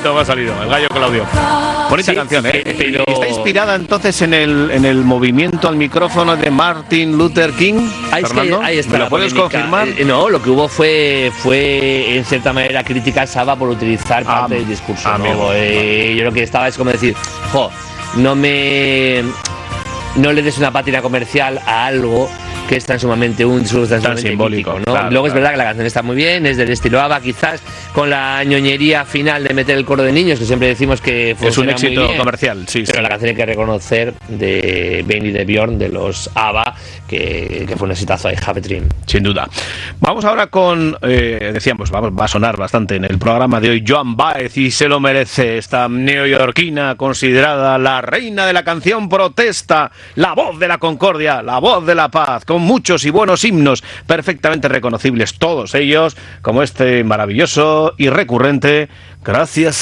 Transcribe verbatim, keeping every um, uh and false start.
momento me ha salido, el gallo Claudio. Bonita Sí, canción, ¿eh? pero- ¿Está inspirada entonces en el, en el movimiento al micrófono de Martin Luther King, Ahí, es que Fernando? ahí está ¿Me la lo puedes polémica. confirmar? Eh, no, lo que hubo fue, fue en cierta manera crítica a Saba por utilizar Ah, parte del discurso amigo. nuevo. Eh, yo lo que estaba es como decir, jo, no me... no le des una pátina comercial a algo que es tan sumamente un discurso tan, Tan sumamente simbólico, mítico, ¿no? claro, Luego es claro. verdad que la canción está muy bien, es del estilo ABBA, quizás con la ñoñería final de meter el coro de niños, que siempre decimos que Es un funciona muy éxito bien. comercial, sí. Pero sí. la canción hay que reconocer de Benny de Bjorn, de los ABBA, que, que fue un exitazo de Have a Dream. Sin duda. Vamos ahora con, eh, decíamos, vamos, va a sonar bastante en el programa de hoy, Joan Baez, y se lo merece, esta neoyorquina considerada la reina de la canción protesta, la voz de la concordia, la voz de la paz, con muchos y buenos himnos perfectamente reconocibles, todos ellos, como este maravilloso y recurrente, Gracias